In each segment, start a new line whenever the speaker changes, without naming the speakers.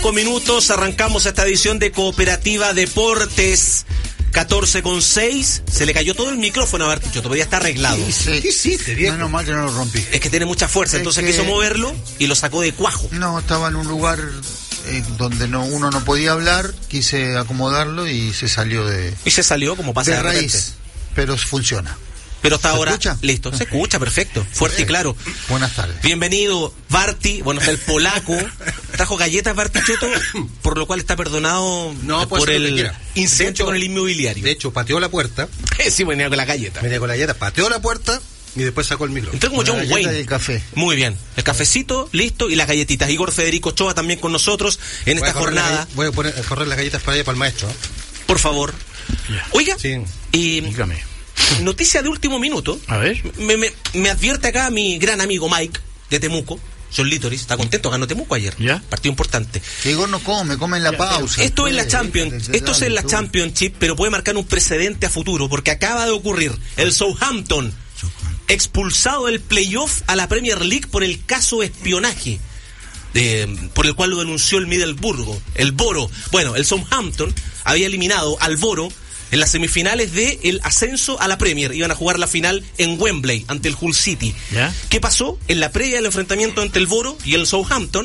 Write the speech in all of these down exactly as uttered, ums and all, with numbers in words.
Con minutos arrancamos esta edición de Cooperativa Deportes. catorce con seis. Se le cayó todo el micrófono a Bartichotto, podía estar arreglado.
Sí, sí.
¿Qué hiciste, viejo?
Menos mal que no lo rompí.
Es que tiene mucha fuerza,
Es
entonces
que...
quiso moverlo y lo sacó de cuajo.
No, estaba en un lugar eh, donde no uno no podía hablar, quise acomodarlo y se salió de,
Y se salió como pasa
de
de repente.
raíz, pero funciona.
Pero hasta
¿Se
ahora,
escucha?
listo, se escucha, perfecto, fuerte y claro.
Buenas tardes.
Bienvenido, Barty, bueno, está el polaco, trajo galletas Bartichotto, por lo cual está perdonado
No,
eh,
pues
por
lo que
el
quiera.
incidente
De hecho-
con el inmobiliario.
De hecho, pateó la puerta,
Sí, venía con la galleta.
venía con la galleta, pateó la puerta y después sacó el micrófono.
Entonces como
Una
John
galleta
Wayne.
y el café.
Muy bien, el cafecito, listo, y las galletitas. Igor Federico Ochoa también con nosotros en
Voy
esta
a correr las
jornada.
galle- voy a, poner, a correr las galletas para allá, para el maestro. ¿eh?
Por favor. Oiga,
Sí.
y
Dígame.
noticia de último minuto.
A ver.
Me, me, me advierte acá mi gran amigo Mike de Temuco, John Litoris, está contento, ganó Temuco ayer.
¿Ya?
Partido importante.
Igor no come, come en la pausa.
Esto es la
Después,
Champions,
dale,
esto es
dale,
en la
tú.
Championship, pero puede marcar un precedente a futuro, porque acaba de ocurrir el Southampton expulsado del playoff a la Premier League por el caso espionaje, eh, por el cual lo denunció el Middlesbrough, el Boro. Bueno, el Southampton había eliminado al Boro en las semifinales del ascenso a la Premier. Iban a jugar la final en Wembley ante el Hull City.
¿Ya?
¿Qué pasó? En la previa del enfrentamiento entre el Boro y el Southampton,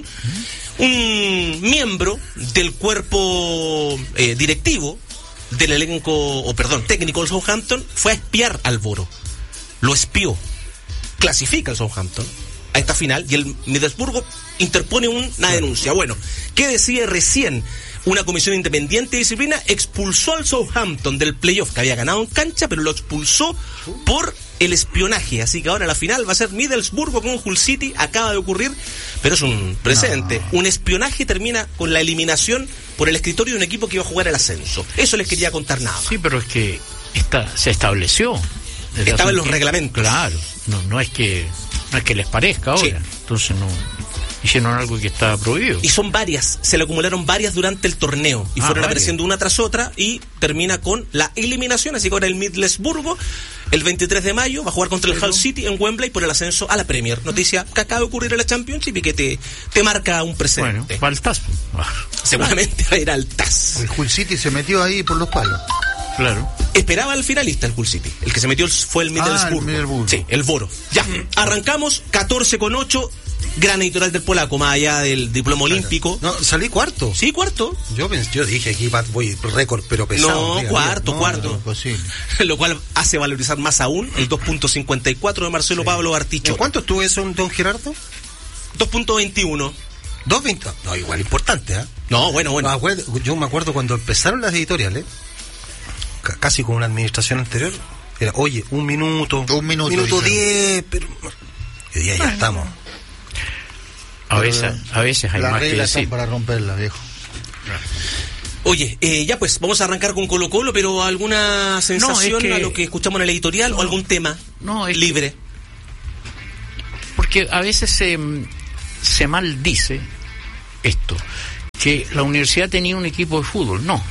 un miembro del cuerpo eh, directivo del elenco, o perdón, técnico del Southampton, fue a espiar al Boro. Lo espió. Clasifica el Southampton a esta final y el Middlesbrough interpone una denuncia. Bueno, ¿qué decide recién? Una comisión independiente de disciplina expulsó al Southampton del playoff, que había ganado en cancha, pero lo expulsó por el espionaje. Así que ahora la final va a ser Middlesbrough con Hull City. Acaba de ocurrir, pero es un precedente. No. Un espionaje termina con la eliminación por el escritorio de un equipo que iba a jugar el ascenso. Eso les quería contar nada más.
Sí, pero es que está, se estableció.
Estaba en los reglamentos.
Claro, no, no es que no es que les parezca ahora.
Sí.
Entonces no hicieron algo que estaba prohibido.
Y son varias, se le acumularon varias durante el torneo y
Ah,
fueron
varias.
apareciendo una tras otra y termina con la eliminación. Así que ahora el Middlesbrough el veintitrés de mayo va a jugar contra el Hull City en Wembley por el ascenso a la Premier. Noticia que acaba de ocurrir en la Championship y que te, te marca un precedente.
Bueno, faltas.
Seguramente va a ir al T A S.
El Hull City se metió ahí por los palos.
Claro.
Esperaba el finalista el Hull City. El que se metió fue el Middlesbrough.
Ah, el Middlesbrough.
Sí, el Boro. Ya, arrancamos catorce con ocho. Gran editorial del polaco, más allá del diploma olímpico.
No, salí cuarto.
Sí, cuarto.
Yo, pensé, yo dije aquí va- voy récord, pero pesado.
No,
diga,
cuarto,
No,
cuarto.
no, imposible.
Lo cual hace valorizar más aún el dos punto cincuenta y cuatro de Marcelo Pablo
diga.
Bartichotto.
¿En cuánto estuvo eso, don Gerardo?
dos punto veintiuno.
dos veinte. No, igual importante, ¿eh?
No, bueno, bueno.
Me acuerdo- yo me acuerdo cuando empezaron las editoriales, ca- casi con una administración anterior, era, oye, un minuto,
Un minuto,
minuto
dijeron.
diez, pero hoy día ya estamos.
A veces, a veces hay
Las
más que
reglas
decir.
están para romperla, viejo.
Oye, eh, ya pues, vamos a arrancar con Colo Colo, pero ¿alguna sensación
que-
a lo que escuchamos en el editorial o algún tema
No, es
libre?
Porque a veces se, se maldice esto, que la universidad tenía un equipo de fútbol. No.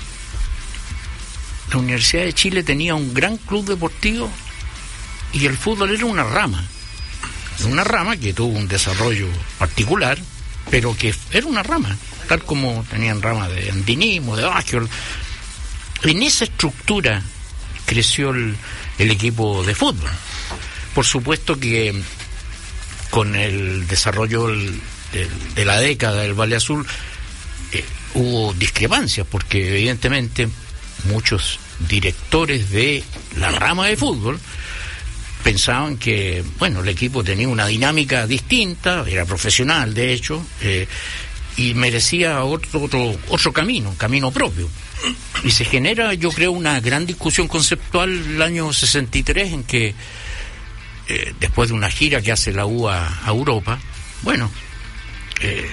La Universidad de Chile tenía un gran club deportivo y el fútbol era una rama. Una rama que tuvo un desarrollo particular, pero que era una rama, tal como tenían ramas de andinismo, de básquetbol. En esa estructura creció el, el equipo de fútbol. Por supuesto que con el desarrollo del- del- de la década del Valle Azul eh, hubo discrepancias, porque evidentemente muchos directores de la rama de fútbol pensaban que, bueno, el equipo tenía una dinámica distinta, era profesional de hecho, eh, y merecía otro, otro, otro camino, un camino propio. Y se genera, yo creo, una gran discusión conceptual el año sesenta y tres, en que eh, después de una gira que hace la U a, a Europa, bueno, eh,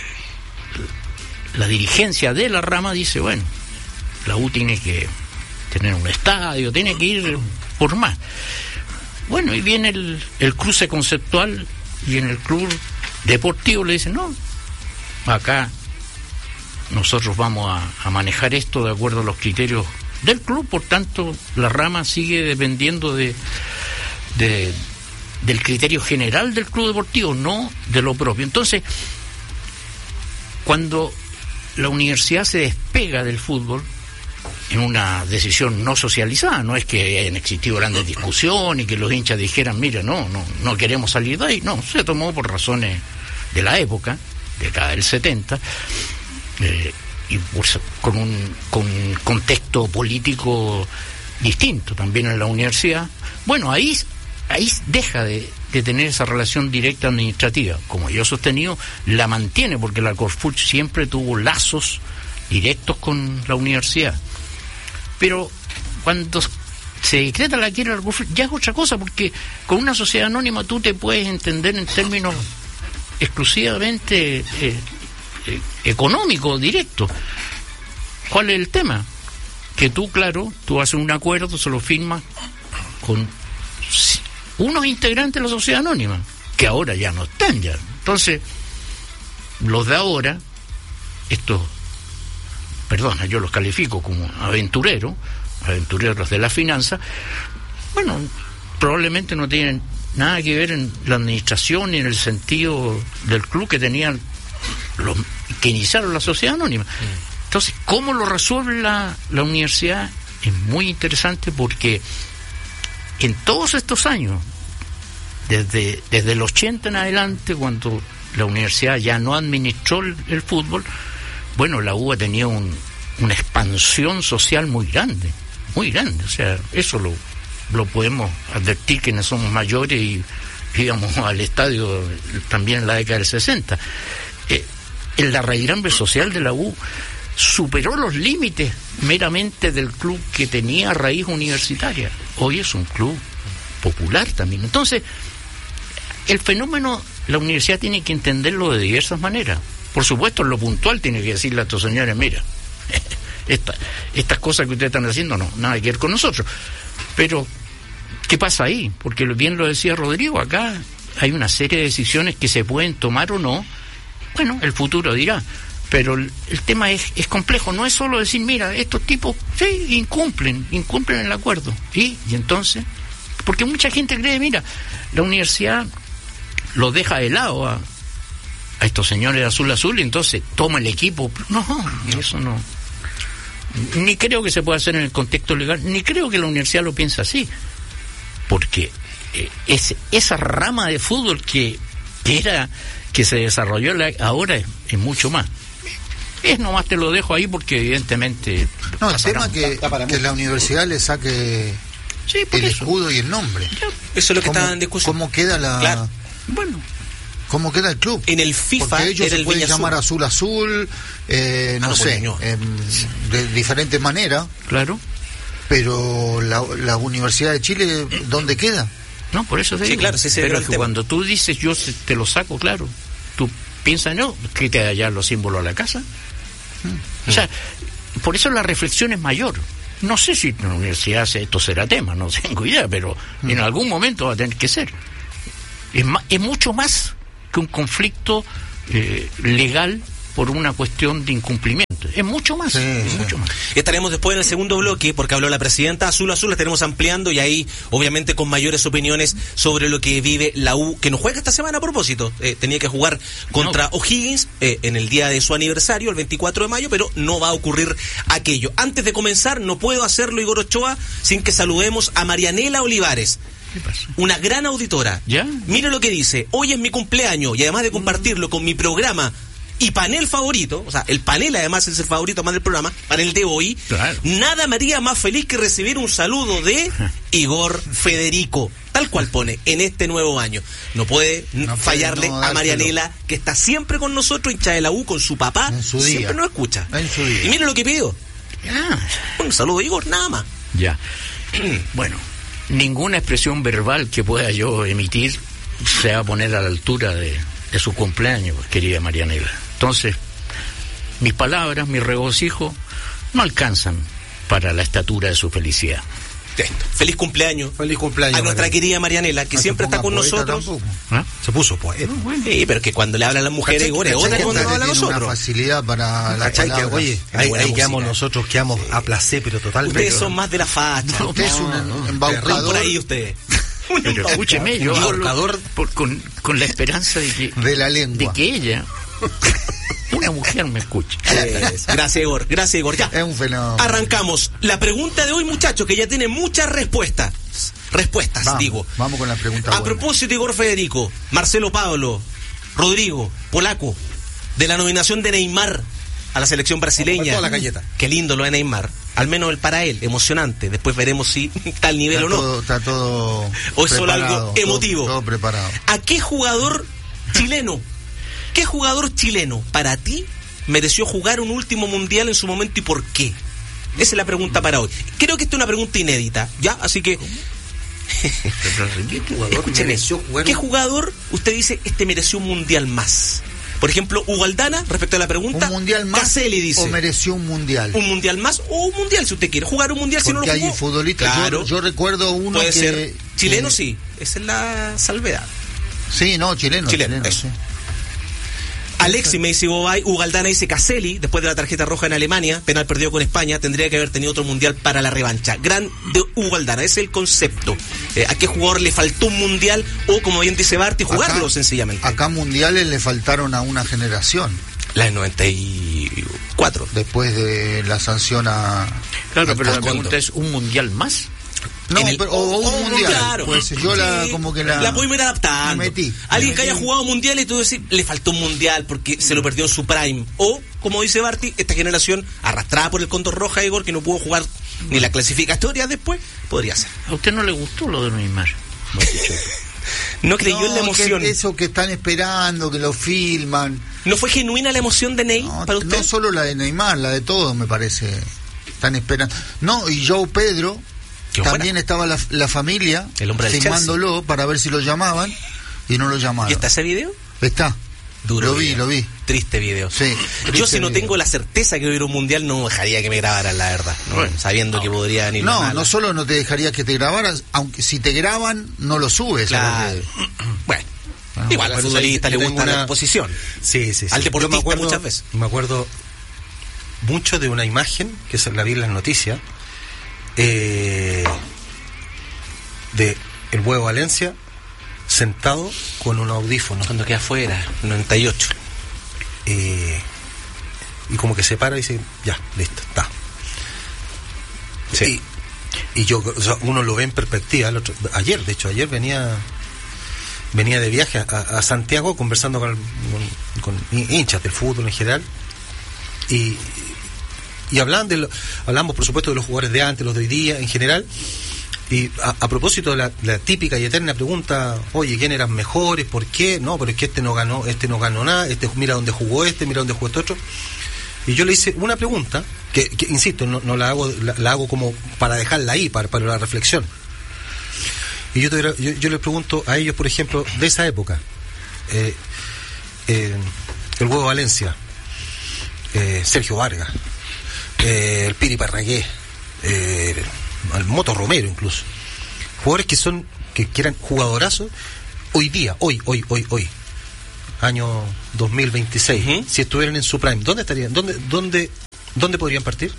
la dirigencia de la rama dice, bueno, la U tiene que tener un estadio, tiene que ir por más. Bueno, y viene el, el cruce conceptual, y en el club deportivo le dicen, no, acá nosotros vamos a, a manejar esto de acuerdo a los criterios del club, por tanto la rama sigue dependiendo de, de del criterio general del club deportivo, no de lo propio. Entonces, cuando la universidad se despega del fútbol en una decisión no socializada. No es que hayan existido grandes discusiones y que los hinchas dijeran, mira, no, no, no queremos salir de ahí. No, se tomó por razones de la época, década del setenta, eh, y por, con un con un contexto político distinto también en la universidad. Bueno, ahí ahí deja de, de tener esa relación directa administrativa. Como yo he sostenido, la mantiene, porque la Corfut siempre tuvo lazos directos con la universidad. Pero cuando se decreta la quiebra de la Corfut, ya es otra cosa, porque con una sociedad anónima tú te puedes entender en términos exclusivamente eh, eh, económicos, directos. ¿Cuál es el tema? Que tú, claro, tú haces un acuerdo, se lo firmas con unos integrantes de la sociedad anónima, que ahora ya no están ya. Entonces, los de ahora, estos, perdona, yo los califico como aventureros, aventureros de la finanza, bueno, probablemente no tienen nada que ver en la administración ni en el sentido del club que tenían los que iniciaron la sociedad anónima. Entonces, ¿cómo lo resuelve la, la universidad? Es muy interesante, porque en todos estos años, desde, desde el ochenta en adelante, cuando la universidad ya no administró el, el fútbol, bueno, la U ha tenido un, una expansión social muy grande, muy grande. O sea, eso lo, lo podemos advertir quienes somos mayores y íbamos al estadio también en la década del sesenta. Eh, el arraigambre social de la U superó los límites meramente del club que tenía raíz universitaria. Hoy es un club popular también. Entonces, el fenómeno, la universidad tiene que entenderlo de diversas maneras. Por supuesto, en lo puntual tiene que decirle a estos señores, mira, esta, estas cosas que ustedes están haciendo, no, nada que ver con nosotros. Pero, ¿qué pasa ahí? Porque bien lo decía Rodrigo, acá hay una serie de decisiones que se pueden tomar o no. Bueno, el futuro dirá. Pero el, el tema es, es complejo. No es solo decir, mira, estos tipos, sí, incumplen, incumplen el acuerdo. ¿Y? Y entonces, porque mucha gente cree, mira, la universidad los deja de lado a, a estos señores de Azul Azul y entonces toma el equipo. No, eso no. Ni creo que se pueda hacer en el contexto legal, ni creo que la universidad lo piense así. Porque eh, es, esa rama de fútbol que, que era, que se desarrolló la, ahora es, es mucho más. Es nomás te lo dejo ahí porque evidentemente...
No, el tema es que, que la universidad le saque sí, el eso. escudo y el nombre.
Eso es lo que
¿Cómo,
está en discusión.
¿Cómo queda la...
Claro.
Bueno.
¿Cómo queda el club?
En el FIFA
porque ellos
era
se
el
pueden
Viña
llamar
Azul.
Azul Azul, eh, no,
ah, no
sé, eh, de diferentes maneras.
Claro.
Pero la, la Universidad de Chile, ¿dónde queda?
No, por eso te
sí,
digo.
Claro, sí, sí,
pero
es
que
tema.
Cuando tú dices yo te lo saco, claro, tú piensas, no, que te da ya los símbolos a la casa. Mm. O sea, por eso la reflexión es mayor. No sé si en la universidad esto será tema, no tengo idea, pero mm. en algún momento va a tener que ser. Es, ma- es mucho más que un conflicto eh, legal por una cuestión de incumplimiento. Es mucho más,
sí,
es
sí.
mucho más.
Estaremos después en el segundo bloque, porque habló la presidenta Azul Azul, la estaremos ampliando y ahí, obviamente, con mayores opiniones sobre lo que vive la U, que no juega esta semana a propósito. Eh, tenía que jugar contra no. O'Higgins eh, en el día de su aniversario, el veinticuatro de mayo, pero no va a ocurrir aquello. Antes de comenzar, no puedo hacerlo, Igor Ochoa, sin que saludemos a Marianela Olivares.
¿Qué pasó?
Una gran auditora.
¿Ya?
Mire lo que dice. Hoy es mi cumpleaños y además de compartirlo con mi programa y panel favorito, o sea, el panel además es el favorito más del programa, panel de hoy,
claro.
Nada me haría más feliz que recibir un saludo de Igor Federico, tal cual pone, en este nuevo año. No puede no fallarle no a Marianela, que está siempre con nosotros, hincha de la U, con su papá,
en su día.
Siempre nos escucha.
En su día.
Y mire lo que pidió.
Ah.
Un saludo de Igor, nada más.
Ya. Bueno, ninguna expresión verbal que pueda yo emitir se va a poner a la altura de, de su cumpleaños, querida Marianela. Entonces, mis palabras, mi regocijo, no alcanzan para la estatura de su felicidad.
Esto. Feliz cumpleaños.
Feliz cumpleaños
a nuestra
Marianela.
querida Marianela, que
no
siempre está con nosotros.
¿Ah? Se puso poeta.
Sí, pero que cuando le hablan a las mujeres, Igor, es otra que cuando nos habla a nosotros.
Una facilidad para la
¿Cachai?
palabra.
Que, oye, ahí, ahí quedamos nosotros, quedamos
sí.
a placer, pero totalmente.
Ustedes son más de la facha.
No, usted no, es un
no,
embaucador.
por ahí usted.
Pero escúcheme, yo hablo
embaucador
por, con, con la esperanza de que,
de la lengua.
de que ella, una mujer me escuche.
Es. Gracias, Igor. Gracias, Igor. Ya.
Es un fenómeno.
Arrancamos. La pregunta de hoy, muchachos, que ya tiene muchas respuestas. Respuestas,
Vamos,
digo.
Vamos con la pregunta
A
buena.
propósito, Igor Federico, Marcelo Pablo, Rodrigo, Polaco, de la nominación de Neymar a la selección brasileña.
Toda la galleta.
Qué lindo lo de Neymar. Al menos el para él, emocionante. Después veremos si está al nivel
Está
o no.
todo, está todo
O es solo
preparado,
algo emotivo.
Todo, todo preparado.
¿A qué jugador chileno, qué jugador chileno para ti mereció jugar un último mundial en su momento y por qué? Esa es la pregunta para hoy. Creo que esta es una pregunta inédita, ¿ya? Así que...
¿Qué jugador
Escúcheme,
mereció jugar
¿qué
un-
jugador usted dice este mereció un mundial más? Por ejemplo, Hugo Aldana, respecto a la pregunta,
¿Un mundial más
Caselli dice
o mereció un mundial?
un mundial más o un mundial si usted quiere. Jugar un mundial si no
Porque
lo jugó.
hay futbolistas.
Claro,
Yo, yo recuerdo uno
puede
que...
ser. Chileno
que-
sí, esa es la salvedad.
Sí, no, chileno.
Chileno,
chileno,
eso.
sí.
Alexis me dice Bobay, Hugo Aldana dice Caselli, después de la tarjeta roja en Alemania, penal perdido con España, tendría que haber tenido otro mundial para la revancha. Gran de Hugo Aldana, ese es el concepto. Eh, ¿A qué jugador le faltó un mundial o, como bien dice Barty, jugarlo
Acá-
sencillamente?
Acá mundiales le faltaron a una generación
La del noventa y cuatro.
después de la sanción a...
Claro,
al
pero la
Congo.
pregunta es, ¿un mundial más?
No,
En el-
pero, o, o un
o un
mundial.
claro.
Pues yo la
Sí,
como que la...
la puedo ir adaptando.
Me metí.
Alguien
Me
que haya
metí.
jugado mundial y tú decís, le faltó un mundial porque se lo perdió en su prime. O, como dice Barty, esta generación arrastrada por el Cóndor Roja, Igor, que no pudo jugar ni la clasificatoria después, podría ser.
¿A usted no le gustó lo de Neymar?
No creyó
No,
en la emoción.
que eso que están esperando, que lo filman.
¿No fue genuina la emoción de Ney
No,
para usted?
no solo la de Neymar, la de todos me parece. Están esperando. No, y Joe Pedro,
Que
también
fuera.
estaba la, la familia
El hombre del
filmándolo para ver si lo llamaban y no lo llamaron.
¿Y está ese video?
Está.
Duro
lo vi,
video.
lo vi.
Triste video.
Sí,
Yo
triste
si no
video.
tengo la certeza que hubiera un mundial, no dejaría que me grabaran, la verdad. ¿no?
Bueno.
Sabiendo que podría venir
No,
mala.
no solo no te dejaría que te grabaras, aunque si te graban, no lo subes.
Claro.
¿sabes?
Bueno.
Ah,
Igual al
pero
futbolista
yo
le
tengo
gusta la
una-
exposición.
Sí, sí, sí.
Al
Yo
deportista
me acuerdo,
muchas veces.
Me acuerdo mucho de una imagen que se la vi en las noticias eh, de el Huevo Valencia sentado con un audífono
Cuando queda afuera, noventa y ocho.
eh, y como que se para y dice ya, listo, está.
Sí.
Y, y yo, o sea, uno lo ve en perspectiva. El otro- ayer, de hecho, ayer venía venía de viaje a, a Santiago conversando con, con, con hinchas del fútbol en general y, y hablaban de lo, hablamos por supuesto de los jugadores de antes, los de hoy día en general, y a, a propósito de la, la típica y eterna pregunta, oye, ¿quién eran mejores? ¿Por qué? No, pero es que este no ganó, este no ganó nada, este mira dónde jugó este, mira dónde jugó este otro. Y yo le hice una pregunta que, que insisto, no, no la hago la, la hago como para dejarla ahí, para, para la reflexión. Y yo, te, yo, yo les pregunto a ellos, por ejemplo, de esa época, eh, eh, el Huevo Valencia, eh, Sergio Vargas, eh, el Piri Parragué, eh, el Moto Romero incluso, jugadores que son que, que eran jugadorazos hoy día, hoy, hoy, hoy, hoy, año dos mil veintiséis,
Ujú.
si estuvieran en su prime, ¿dónde estarían? ¿Dónde, dónde, dónde podrían partir?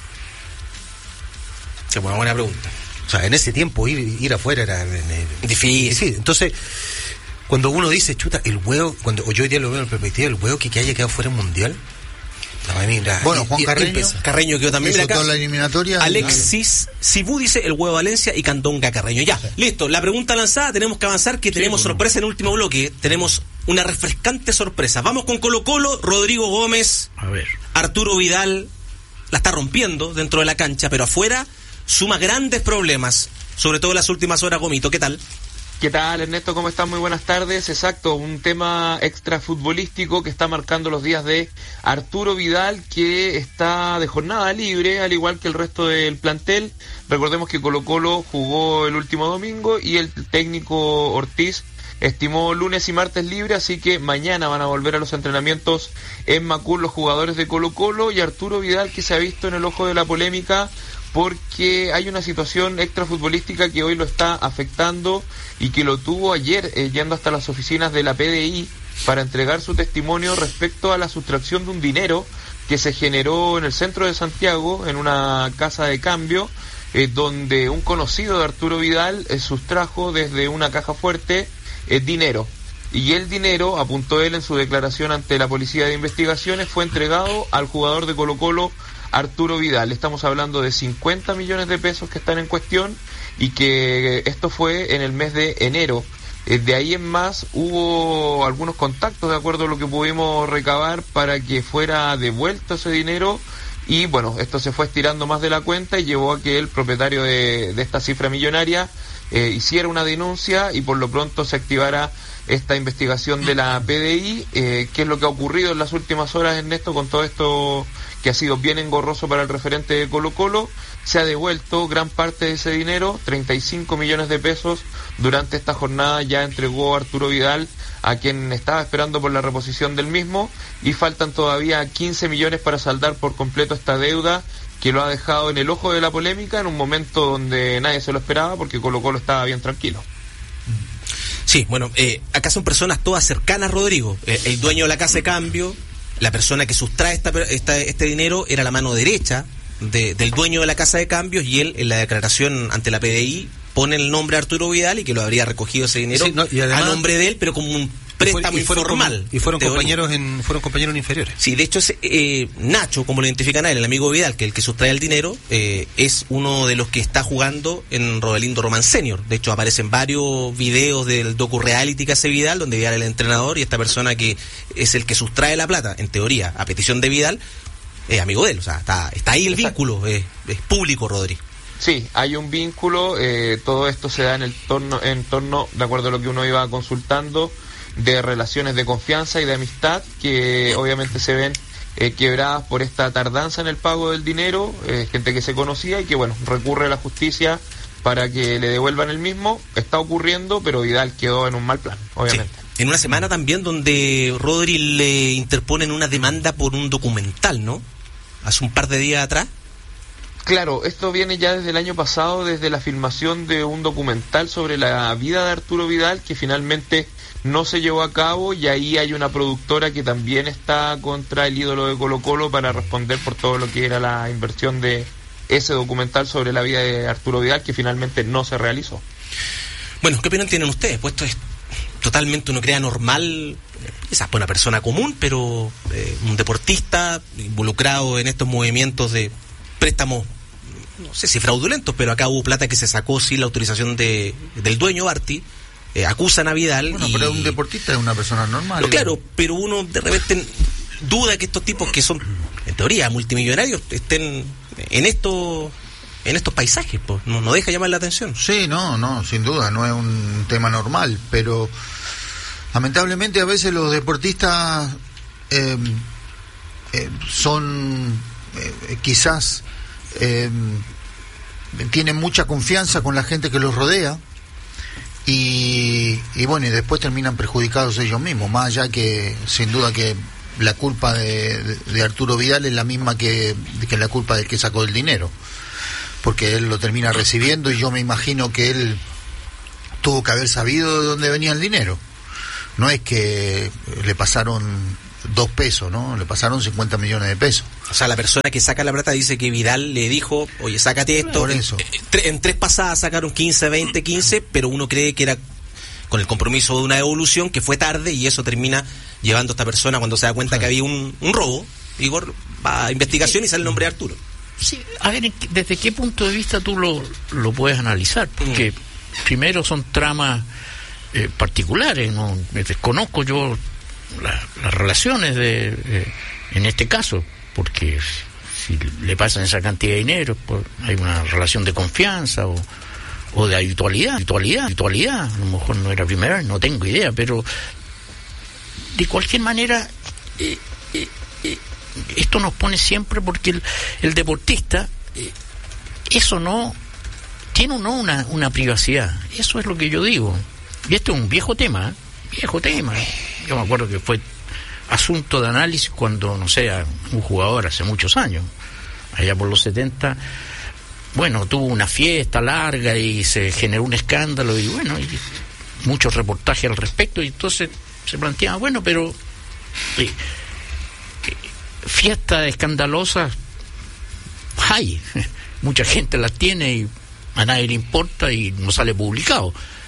Es una buena pregunta.
O sea, en ese tiempo ir, ir afuera era eh,
Difícil.
Sí, entonces, cuando uno dice, chuta, el huevo, cuando o yo hoy día lo veo en perspectiva, el huevo que, que haya quedado fuera en mundial. No, mira,
Bueno,
y-
Juan
y- y
Carreño.
empieza.
Carreño quedó también.
Hizo
Mira acá.
toda la eliminatoria.
Alexis Cibú dice el Huevo Valencia y Candonga Carreño. Ya, listo. La pregunta lanzada, tenemos que avanzar, que tenemos sorpresa en el último bloque. Tenemos una refrescante sorpresa. Vamos con Colo Colo, Rodrigo Gómez,
A ver.
Arturo Vidal. La está rompiendo dentro de la cancha, pero afuera suma grandes problemas. Sobre todo en las últimas horas, Gomito. ¿Qué tal?
¿Qué tal, Ernesto? ¿Cómo estás? Muy buenas tardes. Exacto, un tema extra futbolístico que está marcando los días de Arturo Vidal, que está de jornada libre, al igual que el resto del plantel. Recordemos que Colo Colo jugó el último domingo y el técnico Ortiz estimó lunes y martes libre, así que mañana van a volver a los entrenamientos en Macul los jugadores de Colo Colo, y Arturo Vidal, que se ha visto en el ojo de la polémica porque hay una situación extrafutbolística que hoy lo está afectando y que lo tuvo ayer eh, yendo hasta las oficinas de la P D I para entregar su testimonio respecto a la sustracción de un dinero que se generó en el centro de Santiago, en una casa de cambio, eh, donde un conocido de Arturo Vidal eh, sustrajo desde una caja fuerte eh, dinero. y el dinero, apuntó él en su declaración ante la Policía de Investigaciones, fue entregado al jugador de Colo-Colo, Arturo Vidal. Estamos hablando de cincuenta millones de pesos que están en cuestión y que esto fue en el mes de enero. De ahí en más hubo algunos contactos, de acuerdo a lo que pudimos recabar, para que fuera devuelto ese dinero, y bueno, esto se fue estirando más de la cuenta y llevó a que el propietario de, de esta cifra millonaria eh, hiciera una denuncia y por lo pronto se activara esta investigación de la P D I. Eh, ¿Qué es lo que ha ocurrido en las últimas horas, Ernesto, con todo esto que ha sido bien engorroso para el referente de Colo-Colo? Se ha devuelto gran parte de ese dinero, treinta y cinco millones de pesos, durante esta jornada ya entregó Arturo Vidal a quien estaba esperando por la reposición del mismo, y faltan todavía quince millones para saldar por completo esta deuda que lo ha dejado en el ojo de la polémica en un momento donde nadie se lo esperaba, porque Colo-Colo estaba bien tranquilo.
Sí, bueno, eh, acá son personas todas cercanas, Rodrigo. Eh, el dueño de la casa de cambio, la persona que sustrae esta, esta, este dinero, era la mano derecha de, del dueño de la casa de cambios, y él en la declaración ante la P D I pone el nombre de Arturo Vidal y que lo habría recogido ese dinero sí, no, y además, a nombre de él, pero como un préstamo
y fueron,
informal.
Y fueron compañeros en fueron compañeros inferiores.
Sí, de hecho, eh, Nacho, como lo identifican a él, el amigo Vidal, que es el que sustrae el dinero, eh, es uno de los que está jugando en Rodelindo Román Senior. De hecho, aparecen varios videos del docu-reality que hace Vidal, donde Vidal es el entrenador y esta persona que es el que sustrae la plata, en teoría, a petición de Vidal, es amigo de él. O sea, está, está ahí el Exacto. vínculo, es, es público, Rodri.
Sí, hay un vínculo, eh, todo esto se da en el torno, en torno, de acuerdo a lo que uno iba consultando, de relaciones de confianza y de amistad que obviamente se ven eh, quebradas por esta tardanza en el pago del dinero, eh, gente que se conocía y que bueno, recurre a la justicia para que le devuelvan el mismo. Está ocurriendo, pero Vidal quedó en un mal plan, obviamente.
Sí. En una semana también donde Rodri le interponen una demanda por un documental, ¿no? Hace un par de días atrás.
Claro, esto viene ya desde el año pasado, desde la filmación de un documental sobre la vida de Arturo Vidal, que finalmente no se llevó a cabo, y ahí hay una productora que también está contra el ídolo de Colo-Colo para responder por todo lo que era la inversión de ese documental sobre la vida de Arturo Vidal, que finalmente no se realizó.
Bueno, ¿qué opinión tienen ustedes? Pues esto es totalmente, uno crea normal, quizás por una persona común, pero eh, un deportista involucrado en estos movimientos de préstamos, no sé si fraudulentos, pero acá hubo plata que se sacó sin la autorización de del dueño Barty, eh, acusan a Vidal.
Bueno,
y...
pero un deportista es una persona normal.
No, claro, pero uno de repente duda que estos tipos que son, en teoría, multimillonarios, estén en estos en estos paisajes, pues no, no deja llamar la atención.
Sí, no, no, sin duda, no es un tema normal, pero lamentablemente a veces los deportistas eh, eh, son eh, quizás eh, tienen mucha confianza con la gente que los rodea y, y bueno, y después terminan perjudicados ellos mismos, más allá que sin duda que la culpa de, de, de Arturo Vidal es la misma que, que la culpa del que sacó el dinero, porque él lo termina recibiendo y yo me imagino que él tuvo que haber sabido de dónde venía el dinero. No es que le pasaron dos pesos, ¿no? Le pasaron cincuenta millones de pesos.
O sea, la persona que saca la plata dice que Vidal le dijo, oye, sácate esto.
Por eso.
En, en tres pasadas sacaron quince, veinte, quince, pero uno cree que era con el compromiso de una devolución, que fue tarde, y eso termina llevando a esta persona cuando se da cuenta sí. que había un, un robo, y va a investigación y sale el nombre de Arturo.
Sí, a ver, ¿desde qué punto de vista tú lo, lo puedes analizar? Porque mm. primero son tramas eh, particulares, no desconozco yo la, las relaciones de eh, en este caso, porque si le pasan esa cantidad de dinero, pues hay una relación de confianza o, o de habitualidad, habitualidad, habitualidad, a lo mejor no era primera vez, no tengo idea, pero de cualquier manera eh, eh, eh, esto nos pone siempre, porque el, el deportista eh, eso no tiene uno una, una privacidad, eso es lo que yo digo, y este es un viejo tema, ¿eh? viejo tema, yo me acuerdo que fue asunto de análisis cuando, no sé, un jugador hace muchos años, allá por los setenta, bueno, tuvo una fiesta larga y se generó un escándalo y bueno, y muchos reportajes al respecto, y entonces se planteaba, bueno, pero eh, fiestas escandalosas hay, mucha gente las tiene y a nadie le importa y no sale publicado,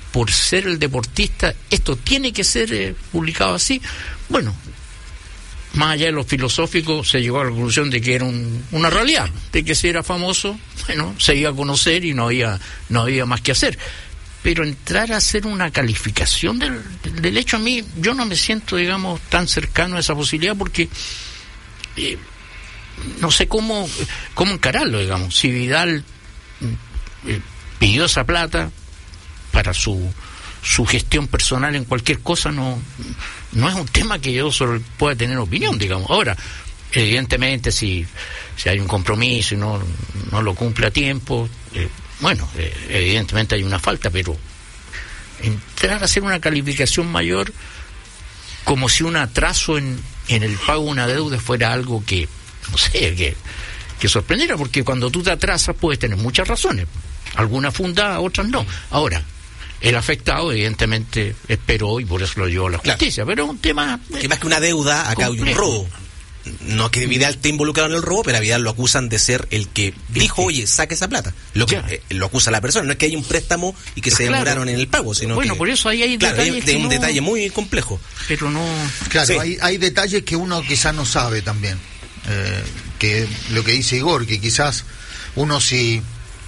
por ser el deportista, esto tiene que ser eh, publicado así. Bueno, más allá de lo filosófico, se llegó a la conclusión de que era un, una realidad, de que si era famoso, bueno, se iba a conocer y no había, no había más que hacer. Pero entrar a hacer una calificación del, del hecho, a mí, yo no me siento, digamos, tan cercano a esa posibilidad, porque eh, no sé cómo, cómo encararlo, digamos. Si Vidal eh, pidió esa plata para su su gestión personal en cualquier cosa, no no es un tema que yo solo pueda tener opinión, digamos. Ahora, evidentemente, si, si hay un compromiso y no, no lo cumple a tiempo, eh, bueno, eh, evidentemente hay una falta, pero entrar a hacer una calificación mayor como si un atraso en, en el pago de una deuda fuera algo que, no sé, que, que sorprendiera, porque cuando tú te atrasas puedes tener muchas razones, algunas fundadas, otras no. Ahora, el afectado evidentemente esperó y por eso lo llevó a la justicia, claro. Pero es un tema eh,
que más que una deuda, acá complejo. Hay un robo. No que Vidal esté involucrado en el robo, pero a Vidal lo acusan de ser el que dijo, oye, saque esa plata. Lo que eh, lo acusa la persona, no es que haya un préstamo y que se
claro.
demoraron en el pago, sino
bueno,
que...
por eso ahí hay
claro,
detalles
hay,
que
un
no...
detalle muy complejo.
Pero no...
Claro,
sí.
hay, hay detalles que uno quizás no sabe también. Eh, que lo que dice Igor, que quizás uno si...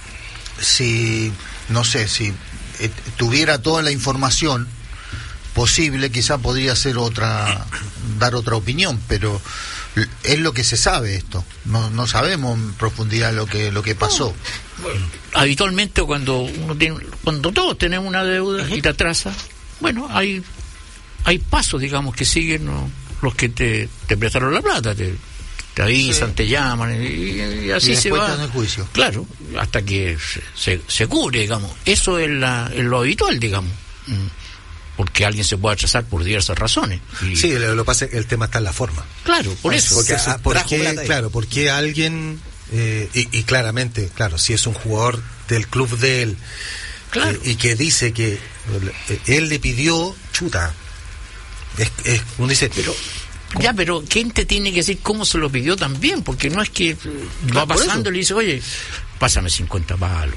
si no sé, si eh, tuviera toda la información posible, quizás podría ser otra, dar otra opinión, pero es lo que se sabe esto. No, no sabemos en profundidad lo que lo que pasó.
No. Bueno, habitualmente cuando uno tiene, cuando todos tenemos una deuda uh-huh. y te atrasa, bueno, hay hay pasos, digamos, que siguen, ¿no? Los que te, te prestaron la plata, te, te avisan, sí. te llaman y, y así
y
se va.
En el juicio.
Claro, hasta que se, se, se cubre, digamos. Eso es, la, es lo habitual, digamos. Porque alguien se puede atrasar por diversas razones. Y...
Sí, lo que pasa es que el tema está en la forma.
Claro, por eso.
Porque,
eso,
porque, claro, porque alguien, eh, y, y claramente, claro, si es un jugador del club de él,
claro.
eh, y que dice que eh, él le pidió, chuta, es, es, uno dice, pero...
¿cómo? Ya, pero ¿quién te tiene que decir cómo se lo pidió también? Porque no es que va pasando y le dice, oye, pásame cincuenta palos.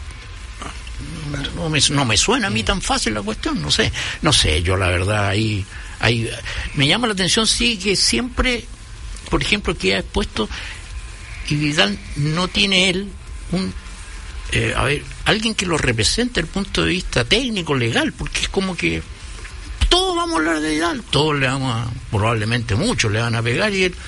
No me, no me suena a mí tan fácil la cuestión, no sé, no sé, yo la verdad ahí, ahí me llama la atención, sí, que siempre, por ejemplo, que ha expuesto y Vidal no tiene él un, eh, a ver, alguien que lo represente desde el punto de vista técnico, legal, porque es como que todos vamos a hablar de Vidal, todos le vamos a, probablemente muchos le van a pegar y él,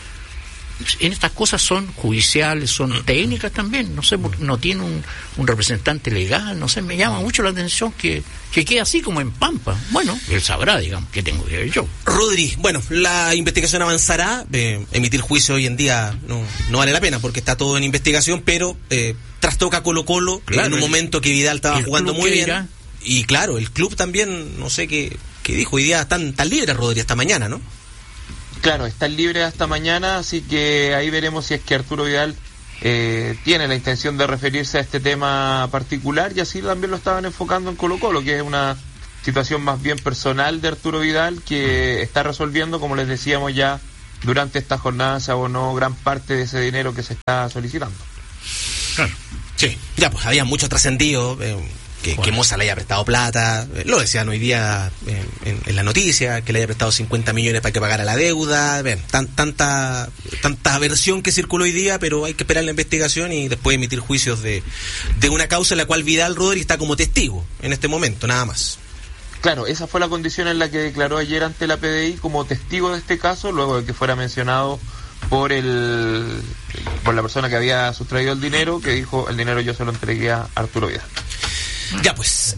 en estas cosas son judiciales, son técnicas también, no sé, no tiene un, un representante legal, no sé, me llama mucho la atención que, que quede así como en pampa. Bueno, él sabrá, digamos, qué tengo que ver yo.
Rodri, bueno, la investigación avanzará, eh, emitir juicio hoy en día no, no vale la pena porque está todo en investigación, pero eh, trastoca Colo Colo, claro, en un el, momento que Vidal estaba jugando muy bien. Irá. Y claro, el club también, no sé qué, qué dijo, hoy día están tan libres, Rodri, hasta mañana, ¿no?
Claro, están libres hasta mañana, así que ahí veremos si es que Arturo Vidal eh, tiene la intención de referirse a este tema particular, y así también lo estaban enfocando en Colo Colo, que es una situación más bien personal de Arturo Vidal que está resolviendo, como les decíamos ya, durante esta jornada se abonó gran parte de ese dinero que se está solicitando.
Claro. Sí, ya pues había mucho trascendido. Eh, Que, bueno. que Moza le haya prestado plata, eh, lo decían hoy día eh, en, en la noticia, que le haya prestado cincuenta millones para que pagara la deuda, ven, tan, tanta tanta versión que circuló hoy día, pero hay que esperar la investigación y después emitir juicios de, de una causa en la cual Vidal Rodri está como testigo en este momento, nada más.
Claro, esa fue la condición en la que declaró ayer ante la P D I como testigo de este caso, luego de que fuera mencionado por el por la persona que había sustraído el dinero, que dijo, el dinero yo se lo entregué a Arturo Vidal.
Ya pues,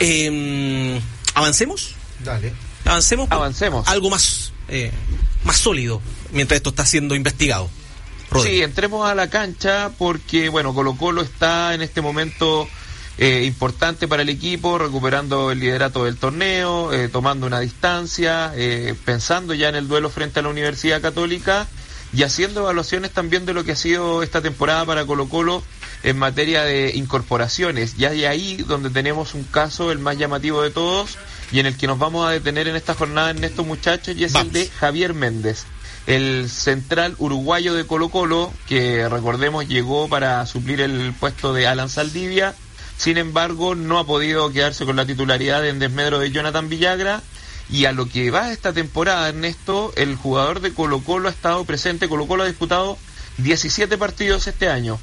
eh, avancemos.
Dale.
Avancemos.
Avancemos.
Algo más, eh, más sólido mientras esto está siendo investigado. Rodri.
Sí, entremos a la cancha porque, bueno, Colo Colo está en este momento eh, importante para el equipo, recuperando el liderato del torneo, eh, tomando una distancia, eh, pensando ya en el duelo frente a la Universidad Católica y haciendo evaluaciones también de lo que ha sido esta temporada para Colo Colo en materia de incorporaciones. Ya de ahí donde tenemos un caso, el más llamativo de todos, y en el que nos vamos a detener en esta jornada, en estos muchachos, y es vamos. el de Javier Méndez, el central uruguayo de Colo Colo, que recordemos llegó para suplir el puesto de Alan Saldivia, Sin embargo, no ha podido quedarse con la titularidad en desmedro de Jonathan Villagra. Y a lo que va esta temporada, Ernesto, el jugador de Colo Colo ha estado presente. Colo Colo ha disputado diecisiete partidos este año.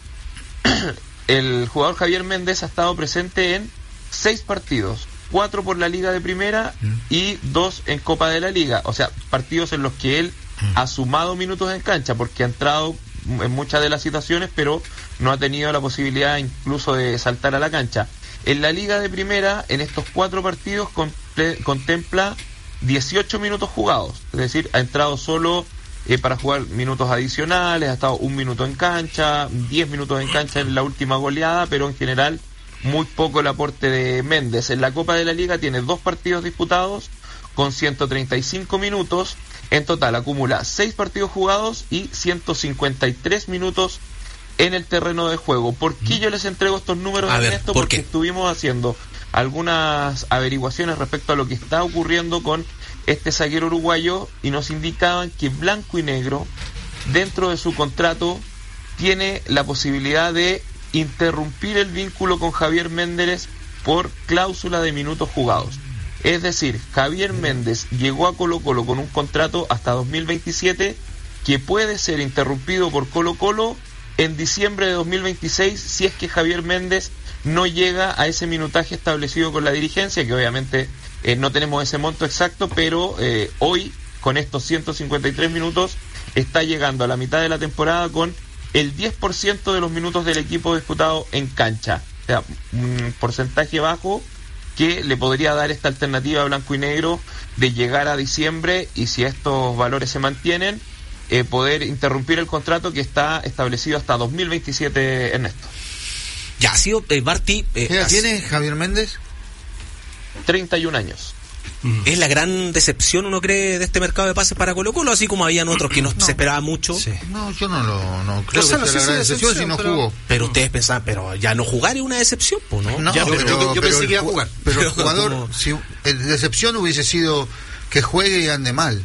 El jugador Javier Méndez ha estado presente en seis partidos, cuatro por la Liga de Primera y dos en Copa de la Liga. O sea, partidos en los que él ha sumado minutos en cancha, porque ha entrado en muchas de las situaciones, pero no ha tenido la posibilidad incluso de saltar a la cancha. En la Liga de Primera, en estos cuatro partidos, comple- contempla dieciocho minutos jugados, es decir, ha entrado solo eh, para jugar minutos adicionales, ha estado un minuto en cancha, diez minutos en cancha en la última goleada, pero en general muy poco el aporte de Méndez. En la Copa de la Liga tiene dos partidos disputados con ciento treinta y cinco minutos. En total acumula seis partidos jugados y ciento cincuenta y tres minutos en el terreno de juego. ¿Por qué yo les entrego estos números,
a ver,
Ernesto?
¿por
Porque
qué?
estuvimos haciendo algunas averiguaciones respecto a lo que está ocurriendo con este zaguero uruguayo y nos indicaban que Blanco y Negro, dentro de su contrato, tiene la posibilidad de interrumpir el vínculo con Javier Méndez por cláusula de minutos jugados. Es decir, Javier Méndez llegó a Colo Colo con un contrato hasta dos mil veintisiete que puede ser interrumpido por Colo Colo en diciembre de dos mil veintiséis si es que Javier Méndez no llega a ese minutaje establecido con la dirigencia, que obviamente eh, no tenemos ese monto exacto, pero eh, hoy con estos ciento cincuenta y tres minutos está llegando a la mitad de la temporada con el diez por ciento de los minutos del equipo disputado en cancha. O sea, un porcentaje bajo que le podría dar esta alternativa a Blanco y Negro de llegar a diciembre y, si estos valores se mantienen, eh, poder interrumpir el contrato que está establecido hasta dos mil veintisiete, Ernesto.
Ya ha sido eh, Barty. Eh,
¿Qué edad
has-
tiene Javier Méndez?
treinta y un años.
Es la gran decepción, uno cree, de este mercado de pases para Colo Colo, así como habían otros que no, se esperaba mucho.
Sí.
No, yo no lo no creo
O sea,
que
no
sea
sé
la
si
gran
es
decepción si
decepción,
no
pero-
jugó.
Pero ustedes pensaban, pero ya no jugar es una decepción, pues, ¿no?
No,
Ya,
yo-
pero-
yo- yo pensé
el
que iba a
ju-
jugar.
Pero el
Pero
jugador,
como-
si el decepción hubiese sido que juegue y ande mal.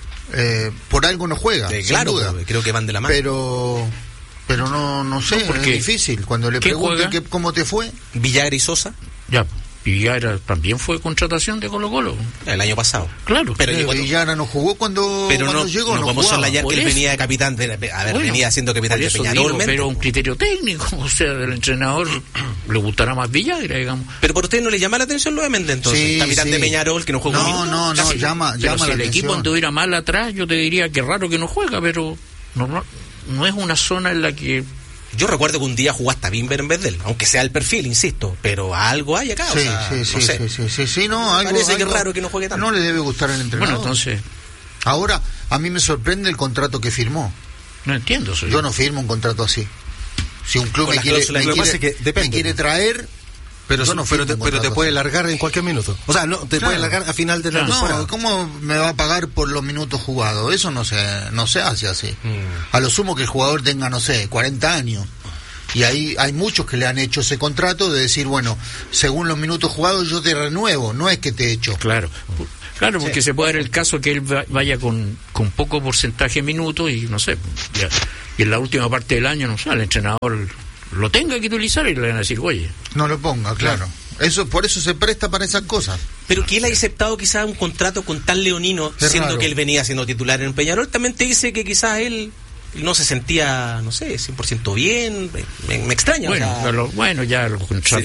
Eh, por algo no juega,
Eh,
sin
claro,
duda.
pues, creo que van de la mano.
Pero pero no no sé,
No,
es
porque-
difícil. Cuando le
¿Qué
pregunten
juega?
que, cómo te fue,
Villagra y Sosa,
Ya, Villagra también fue contratación de Colo Colo.
el año pasado.
Claro.
Pero
eh,
llegó-
Villara no jugó cuando,
Pero
cuando
no,
llegó,
no
no
podemos
jugaba.
soslayar
Por
que él
eso.
venía de capitán, de, a ver,
Bueno,
venía siendo capitán
por
de
eso
Peñarol.
digo,
men.
pero un criterio técnico, o sea, del entrenador le gustará más Villagra, digamos.
Pero por usted no le llama la atención lo de Méndez, entonces.
Sí,
capitán
sí.
de Peñarol, que no juega un
No,
minuto.
no, no,
Casi.
llama,
Pero
llama
si
la
el equipo
atención.
anduviera mal atrás, yo te diría que raro que no juega, pero no, no es una zona en la que...
Yo recuerdo que un día jugó hasta Bimber en vez de él, aunque sea el perfil, insisto, pero algo hay acá.
Sí,
o sea,
sí,
no
sí,
sé.
sí, sí, sí, sí, no,
Me
algo,
parece que
algo
es raro que no juegue tanto.
No le debe gustar el entrenador.
Bueno, entonces,
Ahora, a mí me sorprende el contrato que firmó.
no entiendo eso.
Yo no firmo un contrato así. Si un club
Con
me
las
quiere,
cláusulas,
me
lo que
quiere,
pasa es que depende,
me quiere
¿no?
traer,
Pero,
yo no
pero,
firmo
te,
un
pero te
contrato
puede
así.
largar en cualquier minuto. O sea, no te
Claro.
puede largar a final de la
Claro.
temporada.
No, ¿cómo me va a pagar por los minutos jugados? Eso no se, no se hace así.
Mm.
A lo sumo que el jugador tenga, no sé, cuarenta años. Y ahí hay muchos que le han hecho ese contrato de decir, bueno, según los minutos jugados yo te renuevo, no es que te echo.
Claro, claro, porque se puede dar el caso que él va- vaya con, con poco porcentaje de minutos y no sé, ya, y en la última parte del año, no sé, el entrenador lo tenga que utilizar y le van a decir, oye,
No lo ponga, claro. Eso, por eso se presta para esas cosas.
Pero que él haya aceptado quizás un contrato con tan leonino,
Es
siendo
raro.
que él venía siendo titular en Peñarol, también te dice que quizás él no se sentía, no sé, cien por ciento bien. Me, me extraña.
bueno,
o sea,
pero, bueno, ya los contratos